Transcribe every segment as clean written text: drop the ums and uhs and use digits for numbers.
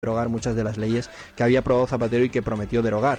derogar muchas de las leyes que había aprobado Zapatero y que prometió derogar.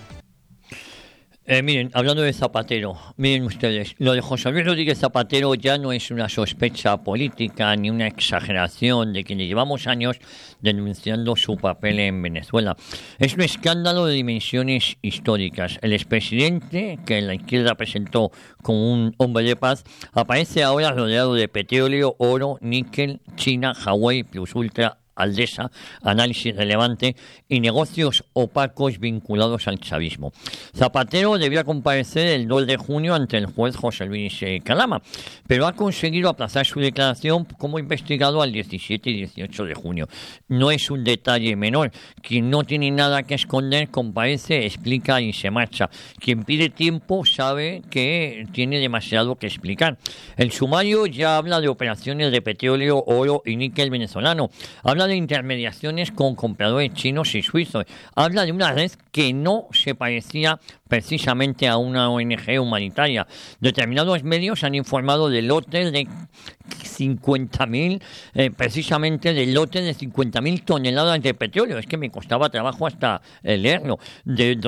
Miren, hablando de Zapatero, miren ustedes, lo de José Luis Rodríguez Zapatero ya no es una sospecha política ni una exageración de que le llevamos años denunciando su papel en Venezuela. Es un escándalo de dimensiones históricas. El expresidente, que la izquierda presentó como un hombre de paz, aparece ahora rodeado de petróleo, oro, níquel, China, Hawái, Plus Ultra, Aldesa, análisis relevante y negocios opacos vinculados al chavismo. Zapatero debía comparecer el 2 de junio ante el juez José Luis Calama, pero ha conseguido aplazar su declaración como investigado al 17 y 18 de junio. No es un detalle menor. Quien no tiene nada que esconder comparece, explica y se marcha. Quien pide tiempo sabe que tiene demasiado que explicar. El sumario ya habla de operaciones de petróleo, oro y níquel venezolano. Habla de intermediaciones con compradores chinos y suizos. Habla de una red que no se parecía precisamente a una ONG humanitaria. Determinados medios han informado de lotes de 50.000, precisamente del lote de 50.000 toneladas de petróleo. Es que me costaba trabajo hasta leerlo. De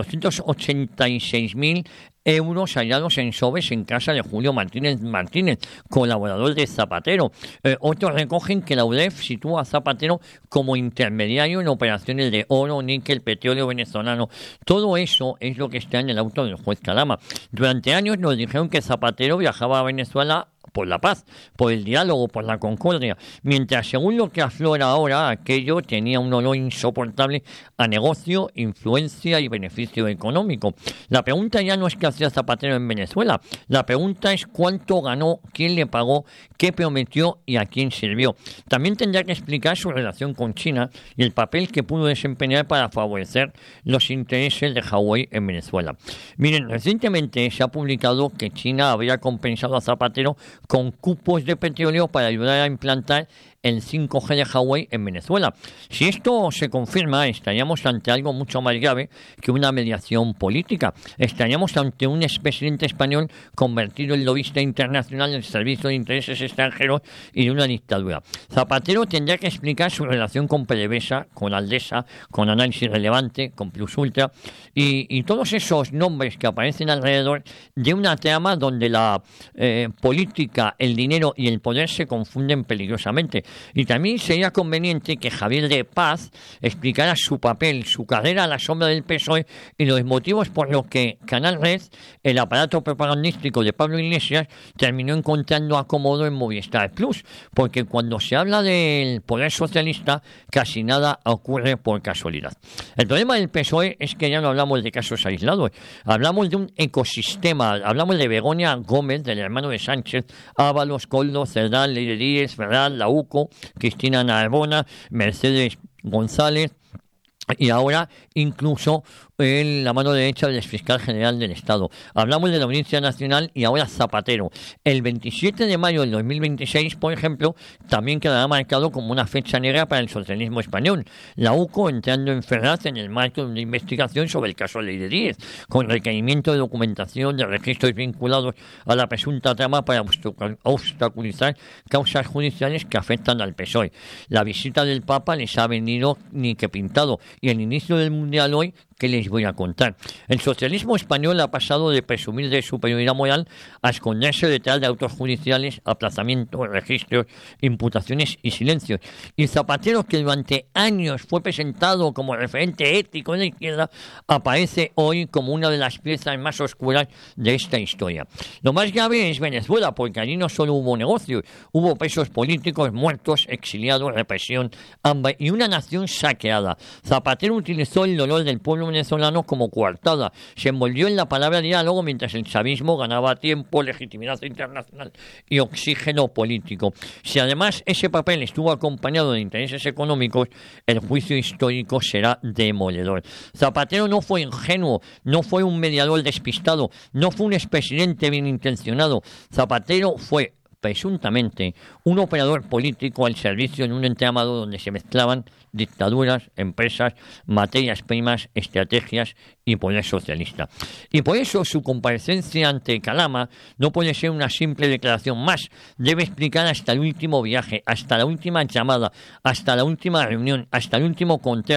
286.000 euros hallados en sobres en casa de Julio Martínez, colaborador de Zapatero. Otros recogen que la UDEF sitúa a Zapatero como intermediario en operaciones de oro, níquel, petróleo venezolano. Todo eso es lo que está en el auto del juez Calama. Durante años nos dijeron que Zapatero viajaba a Venezuela por la paz, por el diálogo, por la concordia, mientras según lo que aflora ahora, aquello tenía un olor insoportable a negocio, influencia y beneficio económico. La pregunta ya no es qué hacía Zapatero en Venezuela, la pregunta es cuánto ganó, quién le pagó, qué prometió y a quién sirvió. También tendrá que explicar su relación con China y el papel que pudo desempeñar para favorecer los intereses de Hawái en Venezuela. Miren, recientemente se ha publicado que China habría compensado a Zapatero con cupos de petróleo para ayudar a implantar el 5G de Hawái en Venezuela. Si esto se confirma, estaríamos ante algo mucho más grave que una mediación política. Estaríamos ante un expresidente español convertido en lobista internacional del servicio de intereses extranjeros y de una dictadura. Zapatero tendrá que explicar su relación con PDVSA, con Aldesa, con Análisis Relevante, con Plus Ultra y todos esos nombres que aparecen alrededor de una trama donde la política, el dinero y el poder se confunden peligrosamente. Y también sería conveniente que Javier de Paz explicara su papel, su carrera a la sombra del PSOE y los motivos por los que Canal Red, el aparato propagandístico de Pablo Iglesias, terminó encontrando acomodo en Movistar Plus, porque cuando se habla del poder socialista casi nada ocurre por casualidad. El problema del PSOE es que ya no hablamos de casos aislados, hablamos de un ecosistema, hablamos de Begoña Gómez, del hermano de Sánchez, Ábalos, Coldo, Cerdán, Leire Díez, Ferral, Lauco, Cristina Narbona, Mercedes González y ahora incluso en la mano derecha del fiscal general del Estado. Hablamos de la Audiencia Nacional y ahora Zapatero. El 27 de mayo del 2026, por ejemplo, también quedará marcado como una fecha negra para el socialismo español. La UCO entrando en Ferraz en el marco de una investigación sobre el caso Leire Díez, con requerimiento de documentación de registros vinculados a la presunta trama para obstaculizar causas judiciales que afectan al PSOE. La visita del Papa les ha venido ni que pintado y el inicio del Mundial hoy, ¿qué les voy a contar? El socialismo español ha pasado de presumir de superioridad moral a esconderse detrás de autos judiciales, aplazamientos, registros, imputaciones y silencios. Y Zapatero, que durante años fue presentado como referente ético de la izquierda, aparece hoy como una de las piezas más oscuras de esta historia. Lo más grave es Venezuela, porque allí no solo hubo negocios, hubo presos políticos, muertos, exiliados, represión, hambre y una nación saqueada. Zapatero utilizó el dolor del pueblo venezolano como coartada. Se envolvió en la palabra diálogo mientras el chavismo ganaba tiempo, legitimidad internacional y oxígeno político. Si además ese papel estuvo acompañado de intereses económicos, el juicio histórico será demoledor. Zapatero no fue ingenuo, no fue un mediador despistado, no fue un expresidente bien intencionado. Zapatero fue presuntamente un operador político al servicio de un entramado donde se mezclaban dictaduras, empresas, materias primas, estrategias y poder socialista. Y por eso su comparecencia ante Calama no puede ser una simple declaración más. Debe explicar hasta el último viaje, hasta la última llamada, hasta la última reunión, hasta el último contrato